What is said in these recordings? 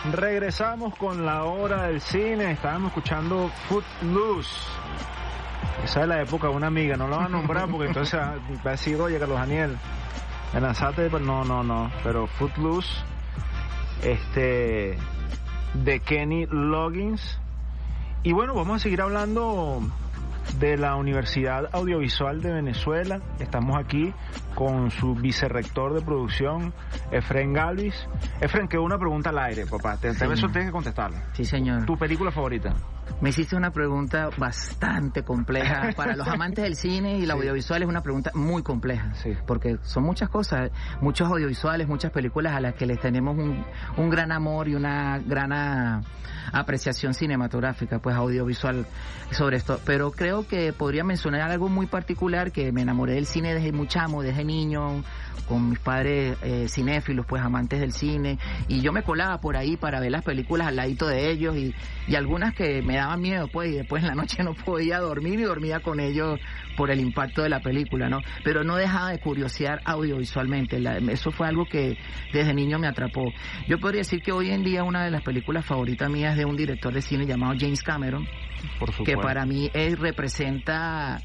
Regresamos con la hora del cine. Estábamos escuchando Footloose. Esa es la época de una amiga, no la van a nombrar porque entonces va a decir, oye, Carlos Daniel, me lanzaste, pero no, pero Footloose, de Kenny Loggins. Y bueno, vamos a seguir hablando de la Universidad Audiovisual de Venezuela. Estamos aquí con su vicerrector de producción, Efren Galvis. Efren, que una pregunta al aire, papá. Eso tienes que contestarla. Sí, señor. ¿Tu película favorita? Me hiciste una pregunta bastante compleja. Para los amantes del cine y el audiovisual es una pregunta muy compleja. Sí. Porque son muchas cosas, muchos audiovisuales, muchas películas a las que les tenemos un gran amor y una gran apreciación cinematográfica, pues audiovisual sobre esto. Pero creo que podría mencionar algo muy particular, que me enamoré del cine desde muy chamo, desde niño, con mis padres cinéfilos, pues amantes del cine, y yo me colaba por ahí para ver las películas al ladito de ellos, y algunas que me daban miedo, pues, y después en la noche no podía dormir y dormía con ellos por el impacto de la película, ¿no? Pero no dejaba de curiosear audiovisualmente. Eso fue algo que desde niño me atrapó. Yo podría decir que hoy en día una de las películas favoritas mías es de un director de cine llamado James Cameron, que para mí representa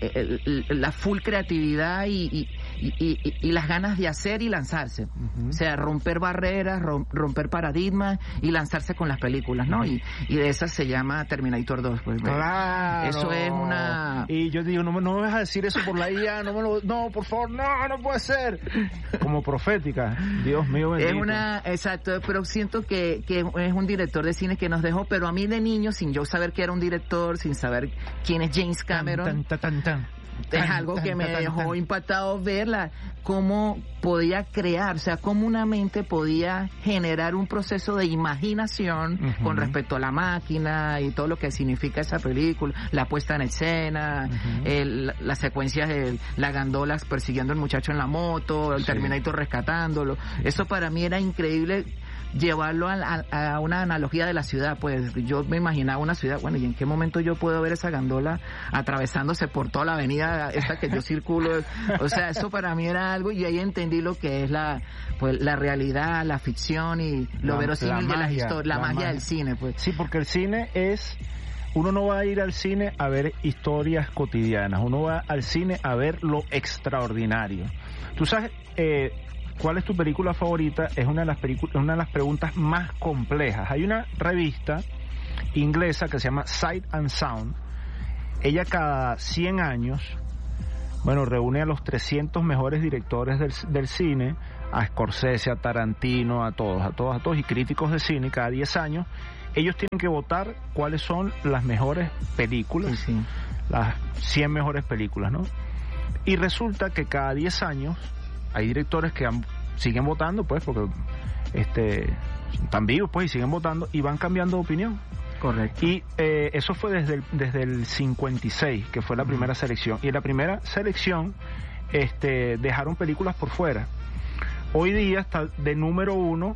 la full creatividad y las ganas de hacer y lanzarse. Uh-huh. O sea, romper barreras, romper paradigmas y lanzarse con las películas, ¿no? Y de esas se llama Terminator 2. Pues, ¡claro! Eso es una... Y yo digo, no me vas a decir eso por la IA, no, por favor, no puede ser. Como profética, Dios mío bendito. Exacto, pero siento que es un director de cine que nos dejó, pero a mí de niño, sin yo saber que era un director, sin saber quién es James Cameron, es algo que me dejó impactado verla, cómo podía crear, o sea, cómo una mente podía generar un proceso de imaginación uh-huh. con respecto a la máquina y todo lo que significa esa película, la puesta en escena, uh-huh. Las secuencias de la gandola persiguiendo al muchacho en la moto, el Terminator rescatándolo. Eso para mí era increíble. Llevarlo a una analogía de la ciudad, pues yo me imaginaba una ciudad, bueno, ¿y en qué momento yo puedo ver esa gandola atravesándose por toda la avenida esta que yo circulo? O sea, eso para mí era algo, y ahí entendí lo que es la realidad, la ficción y lo verosímil de las historias, la magia del cine, pues. Sí, porque el cine uno no va a ir al cine a ver historias cotidianas, uno va al cine a ver lo extraordinario. Tú sabes, ¿cuál es tu película favorita? Es una de las preguntas más complejas. Hay una revista inglesa que se llama Sight and Sound. Ella cada 100 años, reúne a los 300 mejores directores del cine, a Scorsese, a Tarantino, a todos, y críticos de cine. Cada 10 años, ellos tienen que votar cuáles son las mejores películas, sí. Las 100 mejores películas, ¿no? Y resulta que cada 10 años hay directores que siguen votando, pues, porque están vivos, pues, y siguen votando y van cambiando de opinión. Correcto. Y eso fue desde el 56, que fue la primera selección. Y en la primera selección dejaron películas por fuera. Hoy día está de número 1,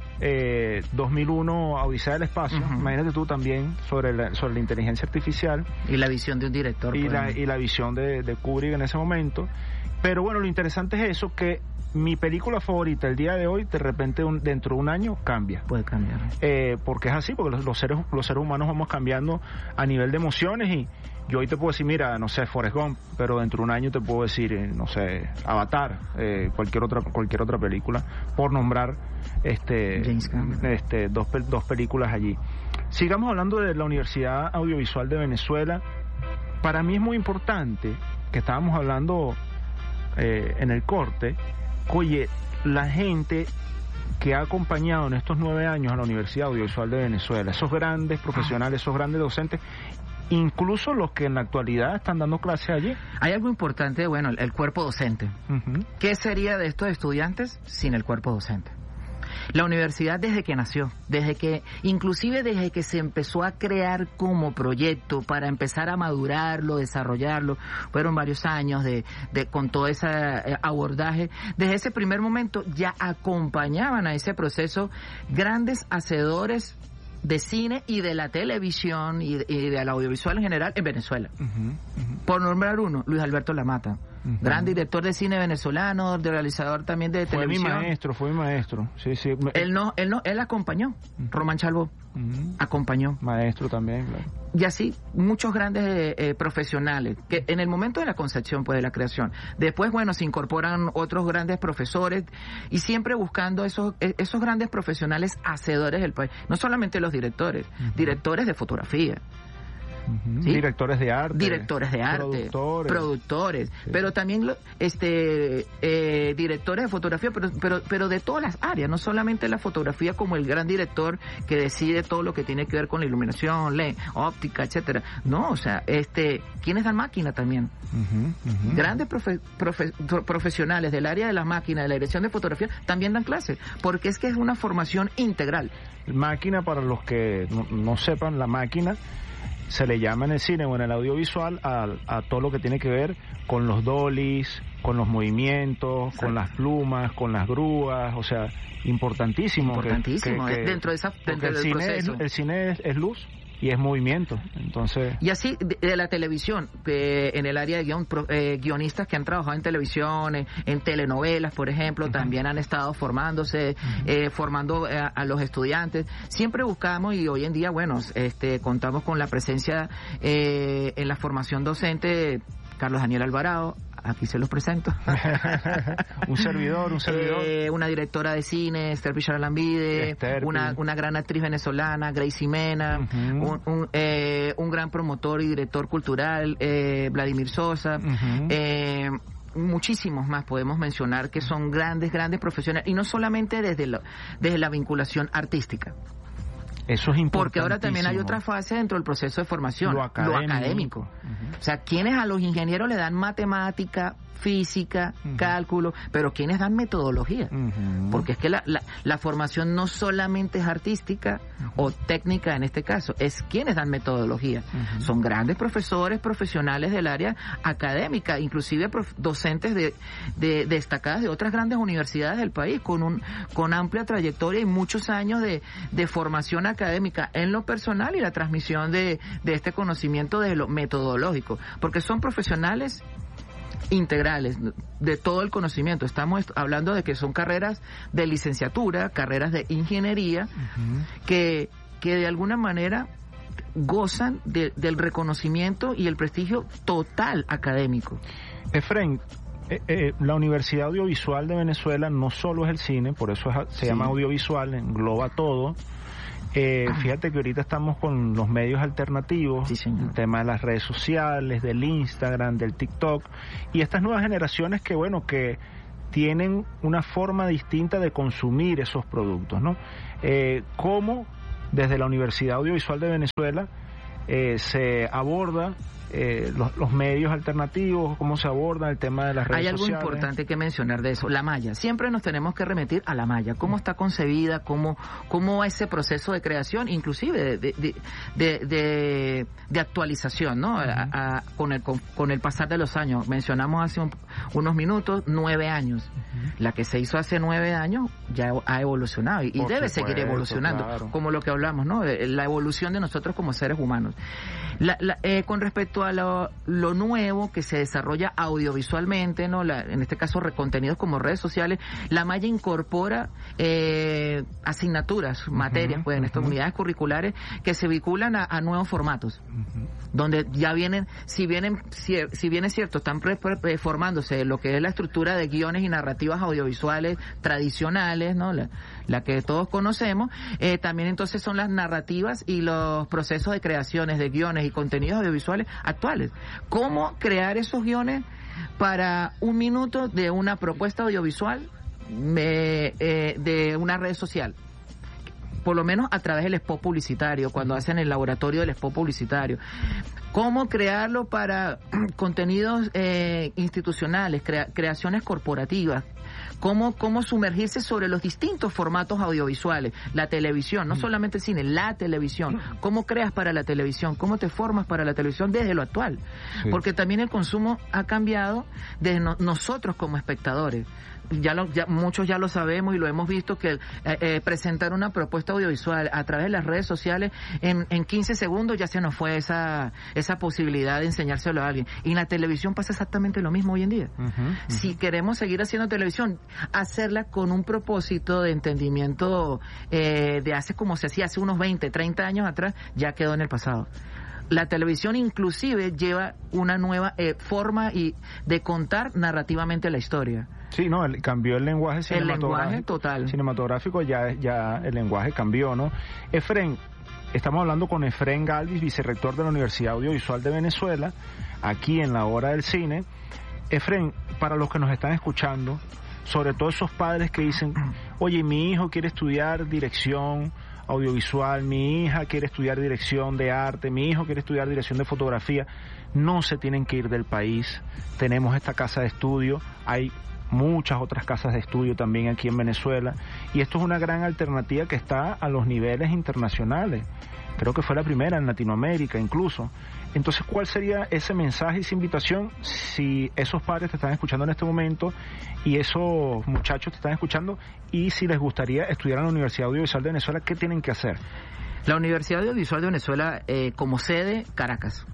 2001, Odisea del Espacio. Uh-huh. Imagínate tú también sobre la inteligencia artificial. Y la visión de un director. Y la visión de Kubrick en ese momento. Pero bueno, lo interesante es eso, que mi película favorita el día de hoy, de repente dentro de un año, cambia. Puede cambiar. Porque es así, porque los seres humanos vamos cambiando a nivel de emociones, y yo hoy te puedo decir, mira, no sé, Forrest Gump, pero dentro de un año te puedo decir, no sé, Avatar, cualquier otra película, por nombrar James Cameron. dos películas allí. Sigamos hablando de la Universidad Audiovisual de Venezuela. Para mí es muy importante, que estábamos hablando en el corte, oye, la gente que ha acompañado en estos 9 años a la Universidad Audiovisual de Venezuela, esos grandes profesionales, esos grandes docentes, incluso los que en la actualidad están dando clases allí. Hay algo importante, el cuerpo docente. Uh-huh. ¿Qué sería de estos estudiantes sin el cuerpo docente? La universidad, desde que nació, inclusive desde que se empezó a crear como proyecto para empezar a madurarlo, desarrollarlo, fueron varios años con todo ese abordaje. Desde ese primer momento ya acompañaban a ese proceso grandes hacedores de cine y de la televisión y del audiovisual en general en Venezuela. Uh-huh, uh-huh. Por nombrar uno, Luis Alberto Lamata, Gran director de cine venezolano, de realizador también de televisión. Fue mi maestro. Sí. Él acompañó. Román Chalbaud acompañó. Maestro también, claro. Y así, muchos grandes profesionales, que en el momento de la concepción, pues, de la creación. Después, bueno, se incorporan otros grandes profesores y siempre buscando esos grandes profesionales hacedores del país. No solamente los directores, directores de fotografía. ¿Sí? Directores de arte, productores, sí. Pero también directores de fotografía, pero de todas las áreas, no solamente la fotografía como el gran director que decide todo lo que tiene que ver con la iluminación, óptica, etcétera. No, o sea, ¿quiénes dan máquina también? Grandes profesionales del área de la máquina, de la dirección de fotografía, también dan clases, porque es que es una formación integral. Máquina, para los que no sepan, la máquina se le llama en el cine o en el audiovisual a todo lo que tiene que ver con los dollies, con los movimientos, exacto, con las plumas, con las grúas, o sea, importantísimo. Dentro del proceso. El cine es luz y es movimiento, entonces... Y así, de la televisión, en el área de guión, guionistas que han trabajado en televisión, en telenovelas, por ejemplo, también han estado formándose, formando a los estudiantes. Siempre buscamos, y hoy en día, bueno, contamos con la presencia en la formación docente, Carlos Daniel Alvarado, aquí se los presento. un servidor. Una directora de cine, Esther Villaralambide, una gran actriz venezolana, Gracie Mena, un gran promotor y director cultural, Vladimir Sosa, muchísimos más podemos mencionar que son grandes profesionales, y no solamente desde la vinculación artística. Eso es importante. Porque ahora también hay otra fase dentro del proceso de formación, lo académico. O sea, quienes a los ingenieros le dan matemática, física, cálculo, pero quienes dan metodología. Porque es que la formación no solamente es artística o técnica en este caso, es quienes dan metodología. Son grandes profesores, profesionales del área académica, inclusive docentes destacadas de otras grandes universidades del país, con amplia trayectoria y muchos años de formación académica en lo personal y la transmisión de este conocimiento de lo metodológico, porque son profesionales integrales de todo el conocimiento. Estamos hablando de que son carreras de licenciatura, carreras de ingeniería, que de alguna manera gozan del reconocimiento y el prestigio total académico. Efraín, la Universidad Audiovisual de Venezuela no solo es el cine, por eso se llama audiovisual, engloba todo. Fíjate que ahorita estamos con los medios alternativos, el tema de las redes sociales, del Instagram, del TikTok, y estas nuevas generaciones que tienen una forma distinta de consumir esos productos, ¿no? ¿Cómo desde la Universidad Audiovisual de Venezuela se aborda los medios alternativos, cómo se aborda el tema de las redes sociales? Hay algo importante que mencionar de eso, la malla. Siempre nos tenemos que remitir a la malla, cómo está concebida, cómo va ese proceso de creación, inclusive de actualización, ¿no? Con el pasar de los años. Mencionamos hace unos minutos 9 años. La que se hizo hace 9 años ya ha evolucionado y debe seguir evolucionando, claro, como lo que hablamos, ¿no? La evolución de nosotros como seres humanos. Con respecto a lo nuevo que se desarrolla audiovisualmente, ¿no? En este caso contenidos como redes sociales, la malla incorpora asignaturas, materias, pues en estas unidades curriculares que se vinculan a nuevos formatos, donde ya vienen, si bien es cierto, están formándose lo que es la estructura de guiones y narrativas audiovisuales tradicionales, ¿no? La que todos conocemos, también entonces son las narrativas y los procesos de creaciones de guiones y contenidos audiovisuales actuales. ¿Cómo crear esos guiones para 1 minuto de una propuesta audiovisual de una red social? Por lo menos a través del spot publicitario, cuando hacen el laboratorio del spot publicitario. ¿Cómo crearlo para contenidos institucionales, creaciones corporativas? ¿Cómo sumergirse sobre los distintos formatos audiovisuales? La televisión, no solamente el cine, la televisión. ¿Cómo creas para la televisión? ¿Cómo te formas para la televisión desde lo actual? Sí. Porque también el consumo ha cambiado desde nosotros como espectadores. muchos ya lo sabemos y lo hemos visto, que presentar una propuesta audiovisual a través de las redes sociales, en 15 segundos ya se nos fue esa posibilidad de enseñárselo a alguien. Y en la televisión pasa exactamente lo mismo hoy en día. Si queremos seguir haciendo televisión, hacerla con un propósito de entendimiento de hace como se hacía hace unos 20, 30 años atrás, ya quedó en el pasado. La televisión inclusive lleva una nueva forma de contar narrativamente la historia. Sí, no, cambió el lenguaje cinematográfico. El lenguaje total. Cinematográfico, ya el lenguaje cambió, ¿no? Efren, estamos hablando con Efren Galvis, vicerrector de la Universidad Audiovisual de Venezuela, aquí en La Hora del Cine. Efren, para los que nos están escuchando, sobre todo esos padres que dicen, oye, mi hijo quiere estudiar dirección audiovisual, mi hija quiere estudiar dirección de arte, mi hijo quiere estudiar dirección de fotografía, no se tienen que ir del país. Tenemos esta casa de estudio, hay muchas otras casas de estudio también aquí en Venezuela, y esto es una gran alternativa que está a los niveles internacionales. Creo que fue la primera en Latinoamérica incluso. Entonces, ¿cuál sería ese mensaje y esa invitación si esos padres te están escuchando en este momento y esos muchachos te están escuchando, y si les gustaría estudiar en la Universidad Audiovisual de Venezuela, qué tienen que hacer? La Universidad Audiovisual de Venezuela, como sede, Caracas,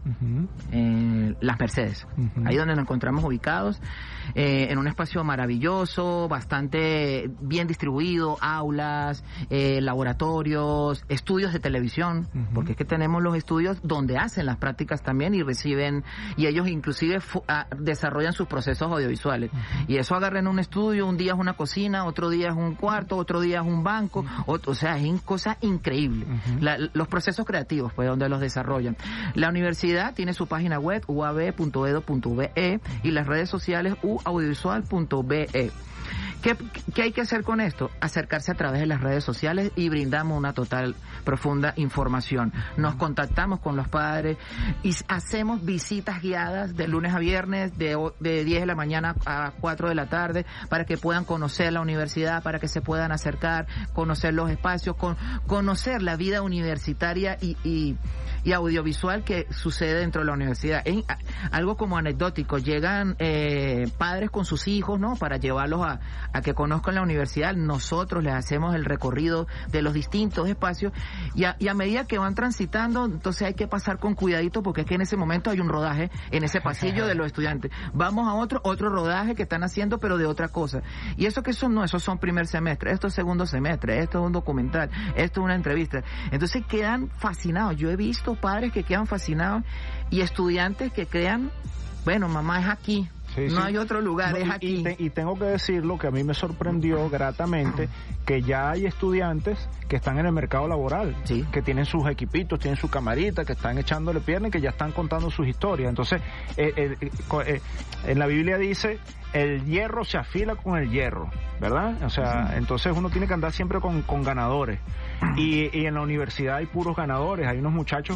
Las Mercedes, ahí donde nos encontramos ubicados, en un espacio maravilloso, bastante bien distribuido, aulas, laboratorios, estudios de televisión, porque es que tenemos los estudios donde hacen las prácticas también y reciben, y ellos inclusive desarrollan sus procesos audiovisuales. Y eso agarran un estudio, un día es una cocina, otro día es un cuarto, otro día es un banco, o sea, es cosa increíble. Los procesos creativos, pues, donde los desarrollan. La universidad tiene su página web, uab.edu.be, y las redes sociales, uaudiovisual.be. ¿Qué hay que hacer con esto? Acercarse a través de las redes sociales y brindamos una total, profunda información. Nos contactamos con los padres y hacemos visitas guiadas de lunes a viernes, de 10 de la mañana a 4 de la tarde, para que puedan conocer la universidad, para que se puedan acercar, conocer los espacios, conocer la vida universitaria y audiovisual que sucede dentro de la universidad. Es algo como anecdótico. Llegan padres con sus hijos, ¿no?, para llevarlos a que conozcan la universidad. Nosotros les hacemos el recorrido de los distintos espacios y a medida que van transitando, entonces hay que pasar con cuidadito, porque es que en ese momento hay un rodaje en ese pasillo de los estudiantes. Vamos a otro rodaje que están haciendo, pero de otra cosa. Y eso que son, no, esos son primer semestre, esto es segundo semestre, esto es un documental, esto es una entrevista. Entonces quedan fascinados. Yo he visto padres que quedan fascinados y estudiantes que crean, bueno, mamá, es aquí. Sí, no hay otro lugar, es aquí. Y tengo que decirlo, que a mí me sorprendió gratamente que ya hay estudiantes que están en el mercado laboral, que tienen sus equipitos, tienen su camarita, que están echándole pierna y que ya están contando sus historias. Entonces, en la Biblia dice, el hierro se afila con el hierro, ¿verdad? O sea, entonces uno tiene que andar siempre con ganadores. Y en la universidad hay puros ganadores, hay unos muchachos